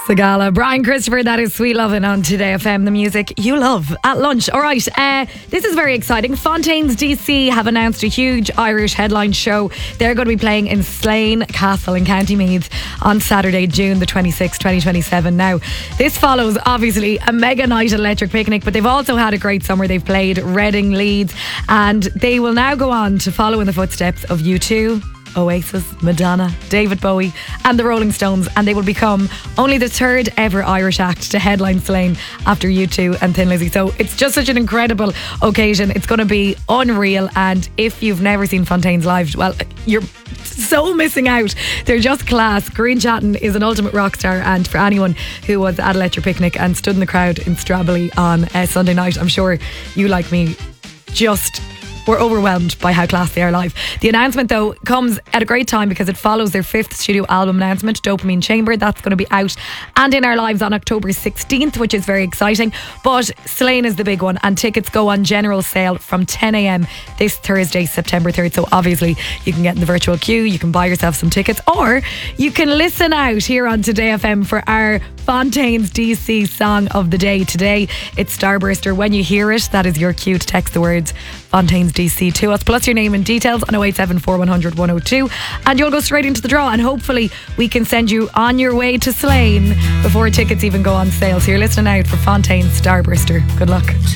Sagala, Brian Christopher, that is Sweet Lovin' on Today FM, the music you love at lunch. All right, this is very exciting. Fontaines DC have announced a huge Irish headline show. They're going to be playing in Slane Castle in County Meath on Saturday, June the 26th, 2027. Now, this follows obviously a mega night at Electric Picnic, but they've also had a great summer. They've played Reading, Leeds, and they will now go on to follow in the footsteps of U2, Oasis, Madonna, David Bowie and the Rolling Stones, and they will become only the third ever Irish act to headline Slane after U2 and Thin Lizzy. So it's just such an incredible occasion. It's going to be unreal, and if you've never seen Fontaines live, well, you're so missing out. They're just class. Green Chatton is an ultimate rock star, and for anyone who was at Electric Picnic and stood in the crowd in Strably on Sunday night, I'm sure you, like me, just were overwhelmed by how class they are live. The announcement though comes at a great time because it follows their 5th studio album announcement, Dopamine Chamber. That's going to be out and in our lives on October 16th, which is very exciting. But Slane is the big one, and tickets go on general sale from 10 a.m. this Thursday, September 3rd. So obviously you can get in the virtual queue, you can buy yourself some tickets, or you can listen out here on Today FM for our Fontaines DC song of the day. Today it's Starburster. When you hear it, that is your cue to text the words Fontaines DC to us, plus your name and details on 0874 100 102, and you'll go straight into the draw, and hopefully we can send you on your way to Slane before tickets even go on sale. So you're listening out for Fontaines Starburster. Good luck.